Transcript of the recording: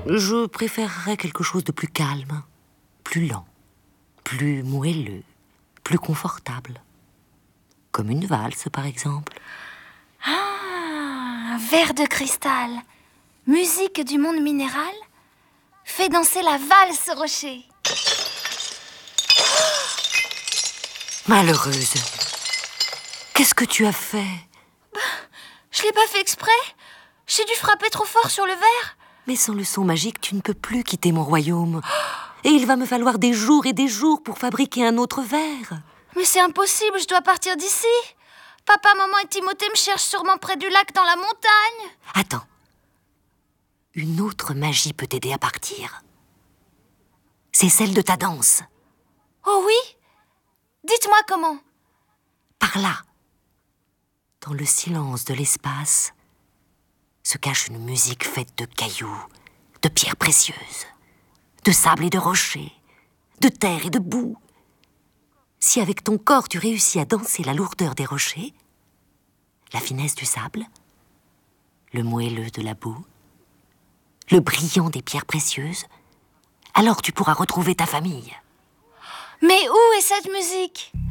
Je préférerais quelque chose de plus calme, plus lent, plus moelleux, plus confortable. Comme une valse, par exemple. Ah, un verre de cristal. Musique du monde minéral. Fais danser la valse, Rocher. Malheureuse. Qu'est-ce que tu as fait? Je l'ai pas fait exprès. J'ai dû frapper trop fort sur le verre. Mais sans le son magique, tu ne peux plus quitter mon royaume. Et il va me falloir des jours et des jours pour fabriquer un autre verre. Mais c'est impossible, je dois partir d'ici. Papa, maman et Timothée me cherchent sûrement près du lac dans la montagne. Attends. Une autre magie peut t'aider à partir. C'est celle de ta danse. Oh oui? Dites-moi comment. Par là. Dans le silence de l'espace se cache une musique faite de cailloux, de pierres précieuses, de sable et de rochers, de terre et de boue. Si avec ton corps tu réussis à danser la lourdeur des rochers, la finesse du sable, le moelleux de la boue, le brillant des pierres précieuses, alors tu pourras retrouver ta famille. Mais où est cette musique?